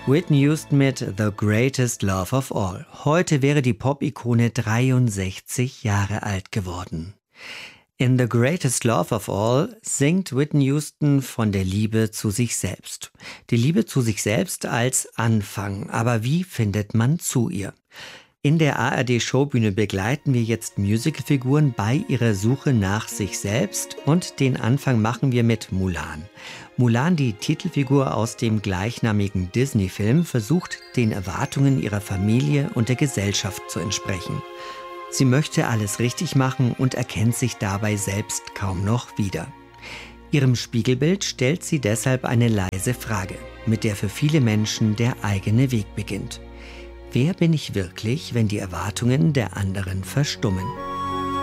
Whitney Houston mit The Greatest Love of All. Heute wäre die Pop-Ikone 63 Jahre alt geworden. In The Greatest Love of All singt Whitney Houston von der Liebe zu sich selbst. Die Liebe zu sich selbst als Anfang. Aber wie findet man zu ihr? In der ARD-Showbühne begleiten wir jetzt Musicalfiguren bei ihrer Suche nach sich selbst und den Anfang machen wir mit Mulan. Mulan, die Titelfigur aus dem gleichnamigen Disney-Film, versucht, den Erwartungen ihrer Familie und der Gesellschaft zu entsprechen. Sie möchte alles richtig machen und erkennt sich dabei selbst kaum noch wieder. Ihrem Spiegelbild stellt sie deshalb eine leise Frage, mit der für viele Menschen der eigene Weg beginnt. Wer bin ich wirklich, wenn die Erwartungen der anderen verstummen?